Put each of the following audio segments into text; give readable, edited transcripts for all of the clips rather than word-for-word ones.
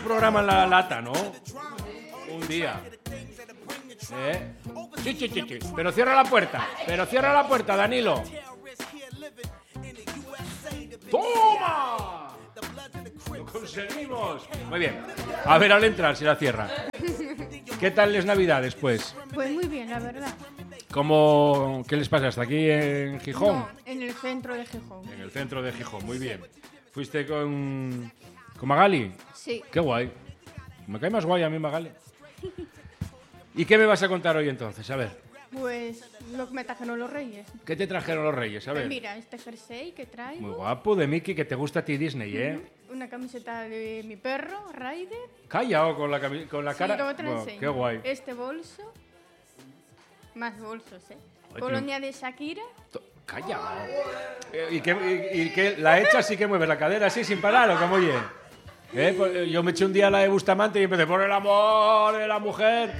programa en la lata, ¿no? Un día. Sí. Pero cierra la puerta, Danilo. ¡Toma! ¡Lo conseguimos! Muy bien. A ver, al entrar, si la cierra. ¿Qué tal les Navidades, pues? Pues muy bien, la verdad. ¿Qué les pasa? ¿Hasta aquí en Gijón? No, en el centro de Gijón. En el centro de Gijón, muy bien. ¿Fuiste con Magali? Sí. Qué guay. Me cae más guay a mí Magali. ¿Y qué me vas a contar hoy entonces? A ver. Pues lo que me trajeron los Reyes. ¿Qué te trajeron los Reyes? A ver. Mira, este jersey que traigo. Muy guapo, de Mickey, que te gusta a ti Disney, ¿eh? Una camiseta de mi perro, Ryder. Callao con la cara. Sí, luego te lo Bueno, enseño. qué guay. Este bolso. Más bolsos, ¿eh? Ay, Colonia de Shakira. Callao. ¿Y que la echas y que mueves la cadera así sin parar o cómo oye? Pues yo me eché un día la de Bustamante y empecé por el amor de la mujer.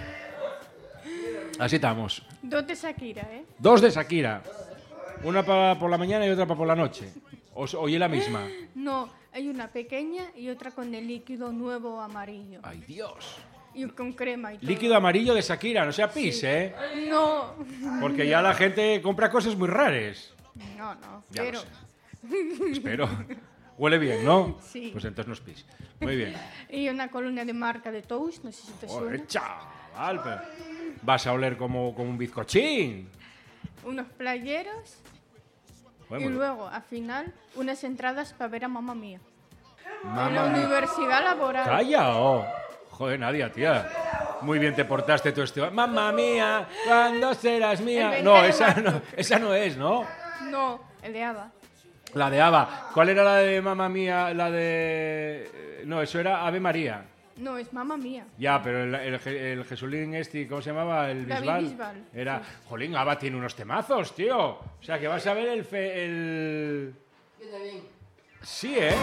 Así estamos. 2 de Shakira, ¿eh? 2 de Shakira. Una por la mañana y otra para por la noche. ¿Oye la misma? No, hay una pequeña y otra con el líquido nuevo amarillo. ¡Ay, Dios! Y con crema y todo. Líquido amarillo de Shakira, no sea pis, Sí. ¿eh? No. Porque ya la gente compra cosas muy raras. No, Ya pero... lo sé. Espero. Huele bien, ¿no? Sí. Pues entonces no es pis. Muy bien. Y una colonia de marca de Toast, no sé si te suena. Joder, chaval, pero vas a oler como un bizcochín. Unos playeros Bueno, y luego, al final, unas entradas para ver a Mamma Mía. En la Mamma mía. Universidad Laboral. ¡Calla! Oh. Joder, Nadia, tía. Muy bien te portaste tú este... ¡Mamma mía! ¿Cuándo serás mía? El No, 20 de esa marzo. no, esa no es, ¿no? No, el de ABBA. La de Ava. ¿Cuál era la de Mamma Mía? La de... No, eso era Ave María. No, es Mamma Mía. Ya, pero el Jesulín este, ¿cómo se llamaba? El David Bisbal. Bisbal, Era... sí. Jolín, Ava tiene unos temazos, tío. O sea, que vas a ver el... Yo también. Sí, ¿eh?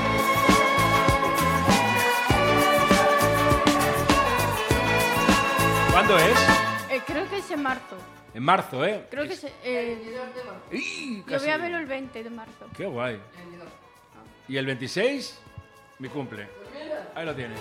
¿Cuándo es? Creo que es en marzo. En marzo, ¿eh? Creo que es... ¡Ih! yo casi. voy a verlo el 20 de marzo. Qué guay. ¿Y el 26? Mi cumple. Ahí lo tienes.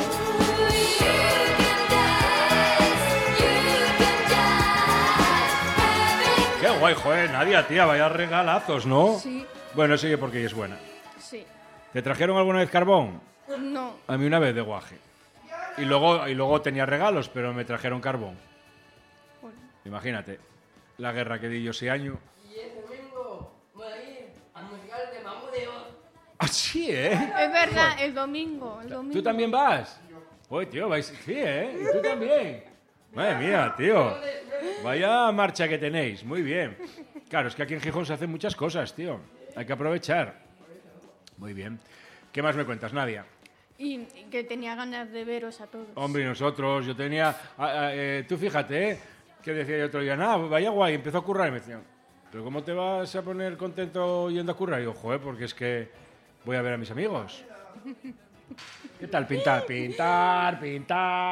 Qué guay, joder, Nadia, tía, vaya regalazos, ¿no? Sí, Bueno, sigue porque ella es buena. sí. ¿Te trajeron alguna vez carbón? No, A mí una vez de guaje. Y luego tenía regalos, pero me trajeron carbón. bueno, Imagínate, la guerra que di yo ese año. Y el domingo voy a ir al musical de Mambo de Oz. Así, ¿eh? es verdad, el domingo. ¿Tú también vas? Uy, tío, vais... Sí, ¿eh? Y tú también. Madre mía, tío. Vaya marcha que tenéis. Muy bien. Claro, es que aquí en Gijón se hacen muchas cosas, tío. Hay que aprovechar. Muy bien. ¿Qué más me cuentas, Nadia? Y que tenía ganas de veros a todos. Hombre, y nosotros, yo tenía... tú fíjate, ¿eh? Que decía yo otro día, nada, vaya guay, empezó a currar y me decían, ¿pero cómo te vas a poner contento yendo a currar? Y yo, joder, porque es que voy a ver a mis amigos. ¿Qué tal pintar? Pintar sin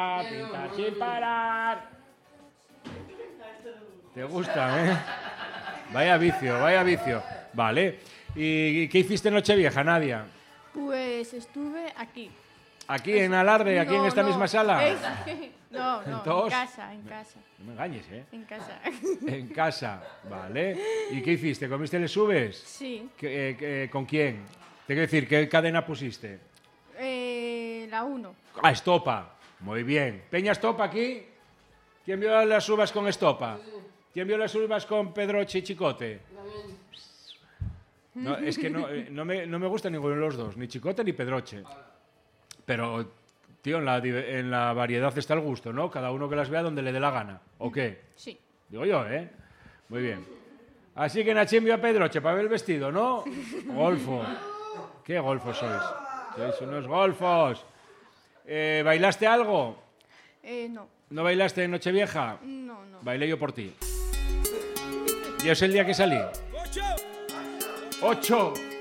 parar. ¿Te gusta, eh? Vaya vicio. Vale. ¿Y qué hiciste en Nochevieja, Nadia? Pues estuve aquí. ¿Aquí en Alarde, aquí en esta misma sala? No, ¿En en todos? casa. No me engañes, ¿eh? En casa. En casa, vale. ¿Y qué hiciste? ¿Comiste lesubes? Sí. ¿Con quién? Te quiero decir, ¿qué cadena pusiste? La 1. Ah, Estopa. Muy bien. ¿Peña Estopa aquí? ¿Quién vio las uvas con Estopa? ¿Quién vio las uvas con Pedroche y Chicote? No, es que no me gusta ninguno de los dos, ni Chicote ni Pedroche. Pero, tío, en la variedad está el gusto, ¿no? Cada uno que las vea donde le dé la gana. ¿O qué? Sí. Digo yo, ¿eh? Muy bien. Así que Nachín vio a Pedroche para ver el vestido, ¿no? Golfo. ¿Qué golfos sois? Sois unos golfos. ¿Bailaste algo? No. ¿No bailaste en Nochevieja? No. Bailé yo por ti. ¿Y es el día que salí? ¡8!